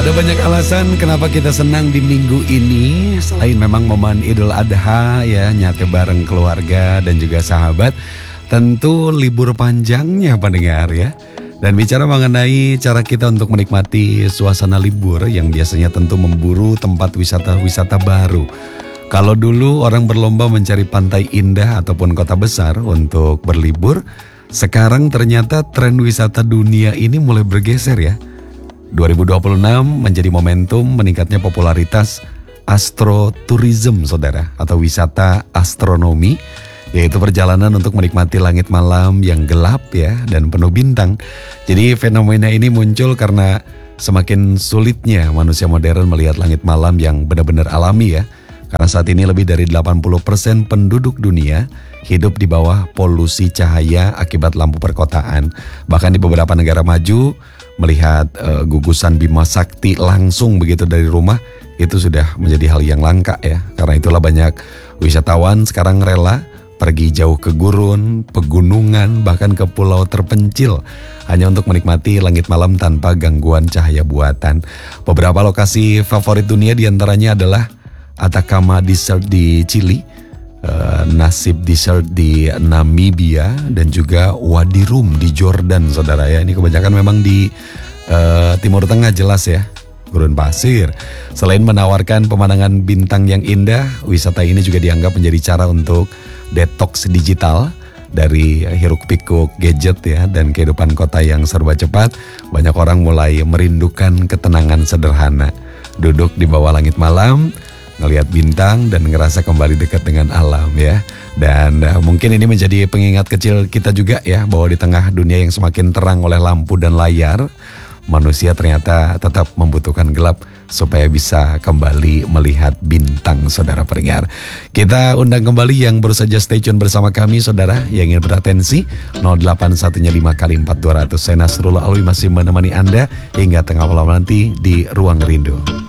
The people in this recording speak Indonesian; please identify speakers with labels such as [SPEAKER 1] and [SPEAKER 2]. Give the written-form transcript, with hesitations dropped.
[SPEAKER 1] Ada banyak alasan kenapa kita senang di minggu ini. Selain memang momen Idul Adha ya, nyate bareng keluarga dan juga sahabat. Tentu libur panjangnya pendengar ya. Dan bicara mengenai cara kita untuk menikmati suasana libur yang biasanya tentu memburu tempat wisata-wisata baru. Kalau dulu orang berlomba mencari pantai indah ataupun kota besar untuk berlibur, sekarang ternyata tren wisata dunia ini mulai bergeser ya. 2026 menjadi momentum meningkatnya popularitas astroturism saudara, atau wisata astronomi, yaitu perjalanan untuk menikmati langit malam yang gelap ya dan penuh bintang. Jadi fenomena ini muncul karena semakin sulitnya manusia modern melihat langit malam yang benar-benar alami ya. Karena saat ini lebih dari 80% penduduk dunia hidup di bawah polusi cahaya akibat lampu perkotaan. Bahkan di beberapa negara maju, melihat gugusan Bima Sakti langsung begitu dari rumah itu sudah menjadi hal yang langka ya. Karena itulah banyak wisatawan sekarang rela pergi jauh ke gurun, pegunungan, bahkan ke pulau terpencil hanya untuk menikmati langit malam tanpa gangguan cahaya buatan. Beberapa lokasi favorit dunia diantaranya adalah Atacama Desert di Chili, Nasib Desert di Namibia, dan juga Wadi Rum di Jordan saudara ya. Ini kebanyakan memang di Timur Tengah jelas ya, gurun pasir. Selain menawarkan pemandangan bintang yang indah, wisata ini juga dianggap menjadi cara untuk detox digital dari hiruk pikuk gadget ya dan kehidupan kota yang serba cepat. Banyak orang mulai merindukan ketenangan sederhana, duduk di bawah langit malam, ngelihat bintang dan ngerasa kembali dekat dengan alam ya. Dan mungkin ini menjadi pengingat kecil kita juga ya, bahwa di tengah dunia yang semakin terang oleh lampu dan layar, manusia ternyata tetap membutuhkan gelap supaya bisa kembali melihat bintang saudara pendengar. Kita undang kembali yang baru saja stay tune bersama kami saudara yang ingin beratensi 0815 kali 4200. Saya Nasrullah Alwi masih menemani Anda hingga tengah malam nanti di Ruang Rindu.